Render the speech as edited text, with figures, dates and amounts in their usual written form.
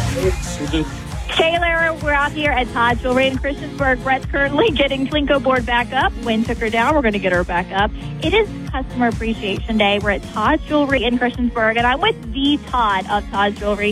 Taylor, we're out here at Todd Jewelry in Christiansburg. Brett's currently getting Slinko board back up. Wind took her down. We're going to get her back up. It is Customer Appreciation Day. We're at Todd Jewelry in Christiansburg, and I'm with the Todd of Todd Jewelry.